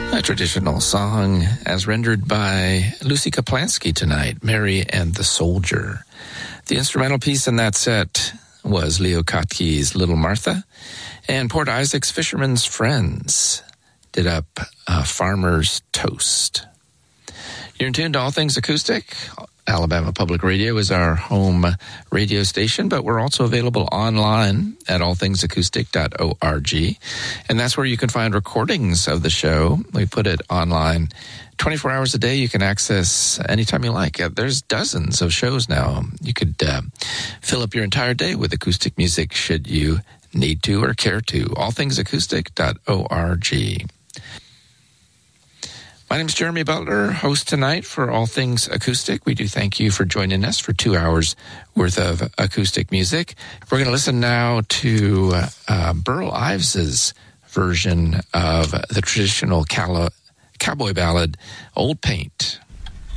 A traditional song as rendered by Lucy Kaplansky tonight, Mary and the Soldier. The instrumental piece in that set was Leo Kottke's Little Martha, and Port Isaac's Fisherman's Friends did up Farmer's Toast. You're in tune to All Things Acoustic. Alabama Public Radio is our home radio station, but we're also available online at allthingsacoustic.org. And that's where you can find recordings of the show. We put it online 24 hours a day. You can access anytime you like. There's dozens of shows now. You could fill up your entire day with acoustic music should you need to or care to. allthingsacoustic.org. My name is Jeremy Butler, host tonight for All Things Acoustic. We do thank you for joining us for 2 hours worth of acoustic music. We're going to listen now to Burl Ives's version of the traditional cowboy ballad, Old Paint.